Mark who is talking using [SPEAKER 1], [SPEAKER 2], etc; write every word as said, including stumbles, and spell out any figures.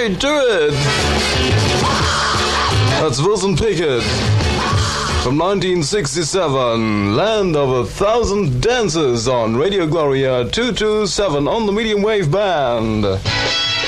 [SPEAKER 1] straight to it. That's Wilson Pickett from nineteen sixty-seven, Land of a Thousand Dances on Radio Gloria two two seven on the medium wave band.